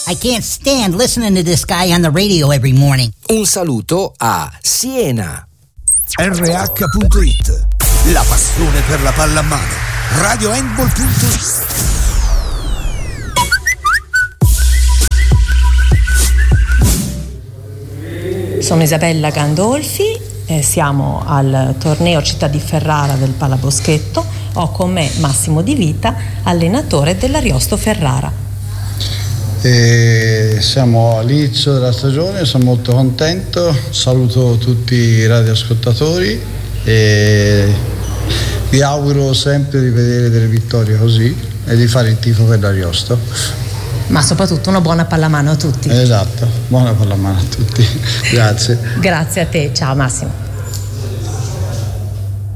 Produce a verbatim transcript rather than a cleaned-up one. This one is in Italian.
I can't stand listening to this guy on the radio every morning. Un saluto a Siena. R H punto it, la passione per la pallamano. Radio Handball punto it. Sono Isabella Gandolfi, eh, siamo al torneo Città di Ferrara del Pallaboschetto. Ho con me Massimo Di Vita, allenatore dell'Ariosto Ferrara. E siamo all'inizio della stagione, sono molto contento, saluto tutti i radioascoltatori e vi auguro sempre di vedere delle vittorie così e di fare il tifo per l'Ariosto. Ma soprattutto una buona pallamano a tutti. Esatto, buona pallamano a tutti. Grazie. Grazie a te, ciao Massimo.